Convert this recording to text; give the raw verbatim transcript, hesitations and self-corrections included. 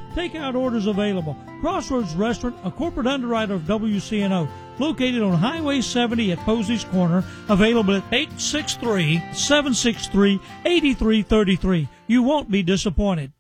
Takeout orders available. Crossroads Restaurant, a corporate underwriter of W C N O, located on Highway seventy at Posey's Corner, available at eight six three, seven six three, eight three three three. You won't be disappointed.